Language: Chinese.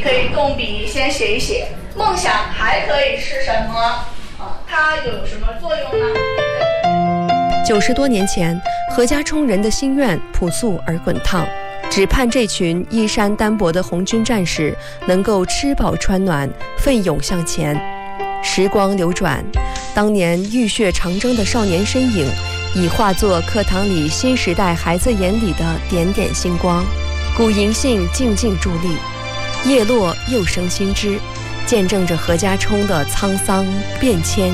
可以动笔先写一写。梦想还可以是什么？它有什么作用呢 ？90多年前，何家冲人的心愿朴素而滚烫，只盼这群衣衫单薄的红军战士能够吃饱穿暖，奋勇向前。时光流转，当年浴血长征的少年身影，已化作课堂里新时代孩子眼里的点点星光。古银杏静静伫立，叶落又生新枝，见证着何家冲的沧桑变迁。